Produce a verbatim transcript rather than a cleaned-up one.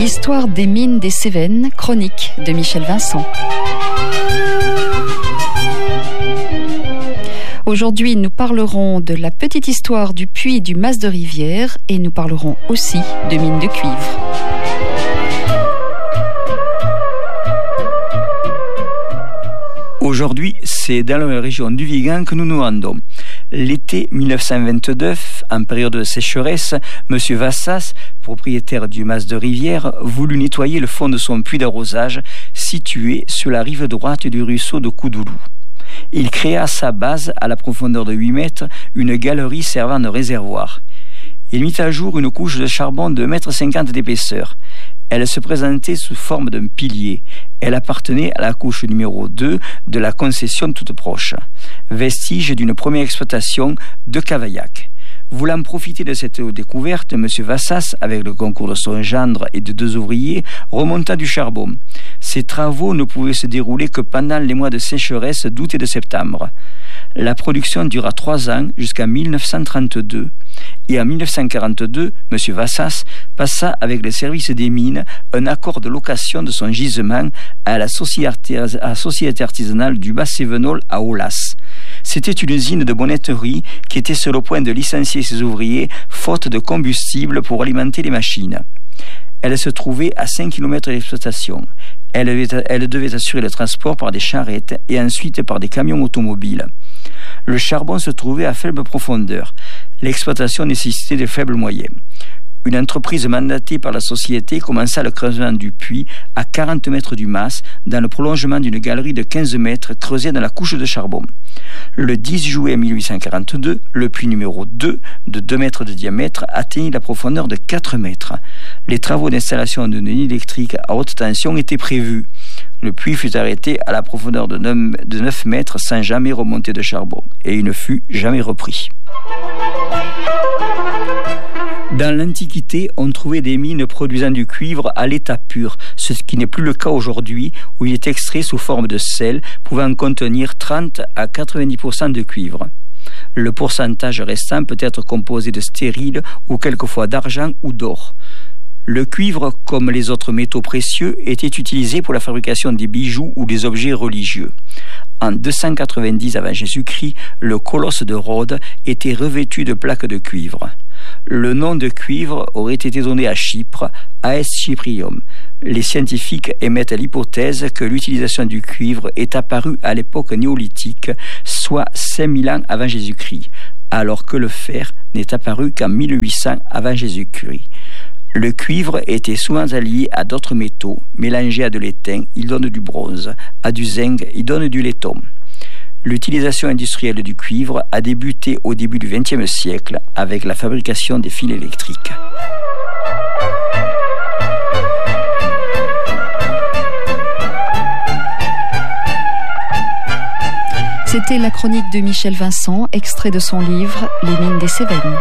Histoire des mines des Cévennes, chronique de Michel Vincent. Aujourd'hui, nous parlerons de la petite histoire du puits du Mas de Rivière et nous parlerons aussi de mines de cuivre. Aujourd'hui, c'est dans la région du Vigan que nous nous rendons. L'été mille neuf cent vingt-deux, en période de sécheresse, M. Vassas, propriétaire du Mas de Rivière, voulut nettoyer le fond de son puits d'arrosage situé sur la rive droite du ruisseau de Coudoulou. Il créa à sa base, à la profondeur de huit mètres, une galerie servant de réservoir. Il mit à jour une couche de charbon de un mètre cinquante d'épaisseur. Elle se présentait sous forme d'un pilier. Elle appartenait à la couche numéro deux de la concession toute proche, vestige d'une première exploitation de Cavaillac. Voulant profiter de cette découverte, M. Vassas, avec le concours de son gendre et de deux ouvriers, remonta du charbon. Ces travaux ne pouvaient se dérouler que pendant les mois de sécheresse d'août et de septembre. La production dura trois ans jusqu'en mille neuf cent trente-deux. Et en mille neuf cent quarante-deux, M. Vassas passa avec le service des mines un accord de location de son gisement à la société, à la société artisanale du Bas-Cévenol à Aulas. C'était une usine de bonnetterie qui était sur le point de licencier ses ouvriers faute de combustible pour alimenter les machines. Elle se trouvait à cinq kilomètres d'exploitation. Elle devait, elle devait assurer le transport par des charrettes et ensuite par des camions automobiles. Le charbon se trouvait à faible profondeur. L'exploitation nécessitait de faibles moyens. Une entreprise mandatée par la société commença le creusement du puits à quarante mètres du mas, dans le prolongement d'une galerie de quinze mètres creusée dans la couche de charbon. Le dix juillet mille huit cent quarante-deux, le puits numéro deux, de deux mètres de diamètre, atteignit la profondeur de quatre mètres. Les travaux d'installation d'une ligne électrique à haute tension étaient prévus. Le puits fut arrêté à la profondeur de neuf mètres sans jamais remonter de charbon, et il ne fut jamais repris. Dans l'Antiquité, on trouvait des mines produisant du cuivre à l'état pur, ce qui n'est plus le cas aujourd'hui, où il est extrait sous forme de sel, pouvant contenir trente à quatre-vingt-dix pour cent de cuivre. Le pourcentage restant peut être composé de stérile ou quelquefois d'argent ou d'or. Le cuivre, comme les autres métaux précieux, était utilisé pour la fabrication des bijoux ou des objets religieux. En deux cent quatre-vingt-dix avant Jésus-Christ, le colosse de Rhodes était revêtu de plaques de cuivre. Le nom de cuivre aurait été donné à Chypre, Aes Chyprium. Les scientifiques émettent l'hypothèse que l'utilisation du cuivre est apparue à l'époque néolithique, soit cinq mille ans avant Jésus-Christ, alors que le fer n'est apparu qu'en mille huit cents avant Jésus-Christ. Le cuivre était souvent allié à d'autres métaux. Mélangé à de l'étain, il donne du bronze. À du zinc, il donne du laiton. L'utilisation industrielle du cuivre a débuté au début du vingtième siècle avec la fabrication des fils électriques. C'était la chronique de Michel Vincent, extrait de son livre « Les mines des Cévennes ».